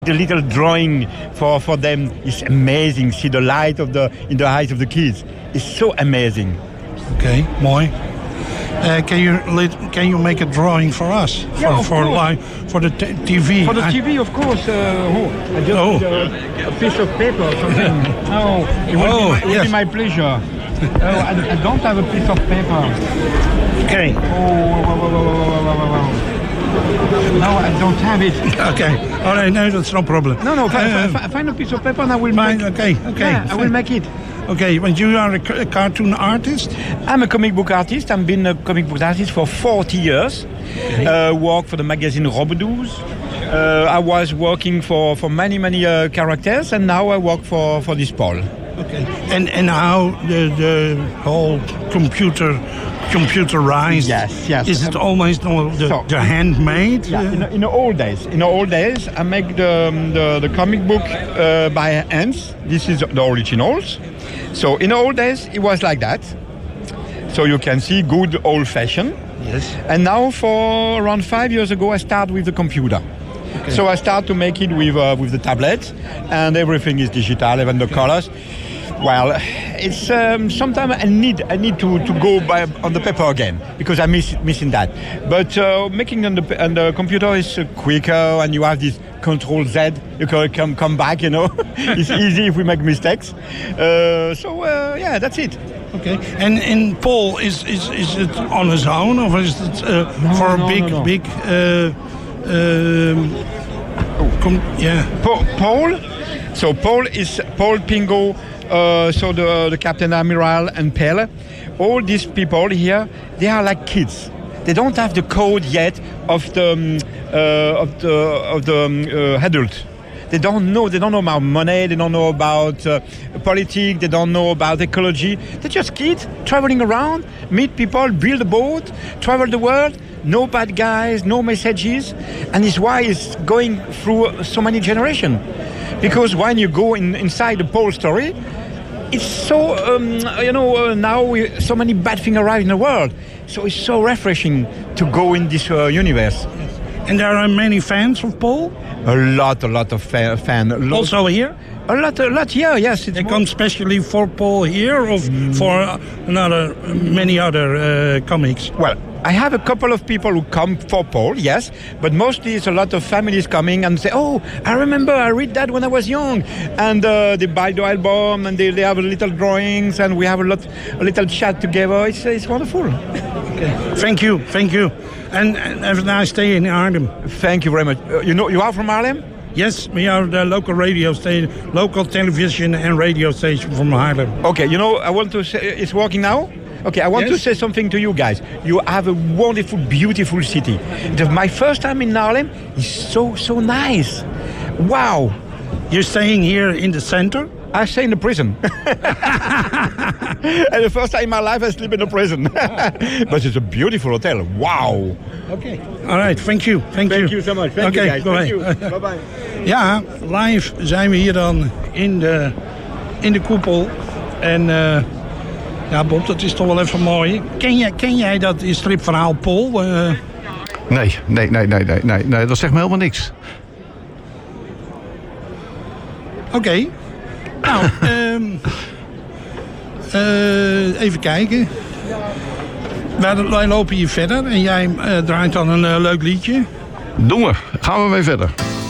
The little drawing for them is amazing. See the light in the eyes of the kids. It's so amazing. Okay, mooi. Can you make a drawing for us? Yeah, For the TV? For the TV, of course. I just need a piece of paper or something. It will be my pleasure. I don't have a piece of paper. Okay. No, I don't have it. Okay. All right, no, that's no problem. No, find a piece of paper and I will make it. Okay. Yeah, I will make it. Okay, but you are a cartoon artist? I'm a comic book artist. I've been a comic book artist for 40 years. Okay. Worked for the magazine Robbedouz. I was working for many characters, and now I work for this Paul. Okay. And how the whole computerized? Yes. Is it almost the handmade? Yeah. In the old days, I make the comic book by hands. This is the originals. So in the old days, it was like that. So you can see good old-fashioned. Yes. And now, for around 5 years ago, I started with the computer. Okay. So I start to make it with the tablet, and everything is digital, even the colors. Well, it's sometimes I need to go on the paper again because I'm missing that. But making on the computer is quicker, and you have this Control Z. You can come back. It's easy if we make mistakes. Yeah, that's it. Okay. And Paul is it on his own, or is it for a big? Paul. So Paul is Paul Pingo. So the Captain Admiral and Pelle, all these people here, they are like kids. They don't have the code yet of the adult. They don't know about money. They don't know about politics. They don't know about ecology. They're just kids traveling around, meet people, build a boat, travel the world. No bad guys, no messages, and it's why it's going through so many generations. Because when you go inside the Paul story, it's so, now so many bad things arrive in the world. So it's so refreshing to go in this universe. And there are many fans of Paul? A lot of fans. Also here? A lot here, yes. They come specially for Paul here, or for many other comics? Well, I have a couple of people who come for Paul, yes, but mostly it's a lot of families coming and say, "Oh, I remember I read that when I was young," and they buy the album and they have little drawings and we have a little chat together. It's wonderful. Okay. Thank you, and have a nice day in Arnhem. Thank you very much. You are from Haarlem? Yes, we are the local radio station, local television and radio station from Haarlem. Okay, I want to say it's working now. Okay, I want to say something to you guys. You have a wonderful, beautiful city. My first time in Haarlem is so nice. Wow. You're staying here in the center? I stay in the prison. And the first time in my life I sleep in a prison. But it's a beautiful hotel. Wow. Okay. All right, thank you. Thank you so much. Thank you guys. Thank you. Bye-bye. Ja, live zijn we hier dan in de koepel. En ja, Bob, dat is toch wel even mooi. Ken jij dat stripverhaal, Paul? Nee, dat zegt me helemaal niks. Oké. Nou, even kijken. Wij lopen hier verder en jij draait dan een leuk liedje. Doen we. Gaan we mee verder.